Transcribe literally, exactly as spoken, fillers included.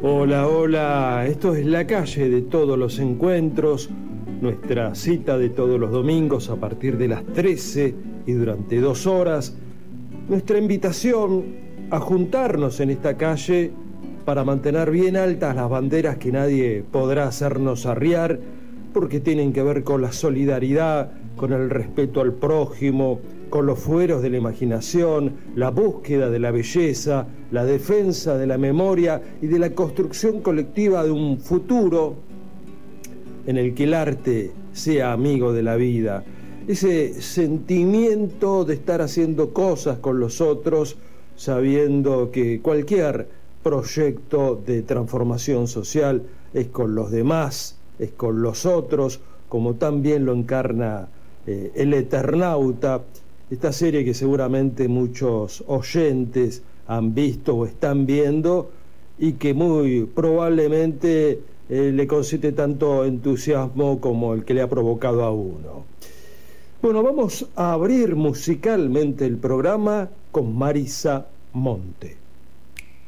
Hola, hola, esto es La Calle de Todos los Encuentros, nuestra cita de todos los domingos a partir de las trece y durante dos horas, nuestra invitación a juntarnos en esta calle para mantener bien altas las banderas que nadie podrá hacernos arriar, porque tienen que ver con la solidaridad, con el respeto al prójimo, con los fueros de la imaginación, la búsqueda de la belleza, la defensa de la memoria y de la construcción colectiva de un futuro en el que el arte sea amigo de la vida. Ese sentimiento de estar haciendo cosas con los otros, sabiendo que cualquier proyecto de transformación social es con los demás, es con los otros, como también lo encarna eh, El Eternauta, esta serie que seguramente muchos oyentes han visto o están viendo y que muy probablemente eh, le concite tanto entusiasmo como el que le ha provocado a uno. Bueno, vamos a abrir musicalmente el programa con Marisa Monte.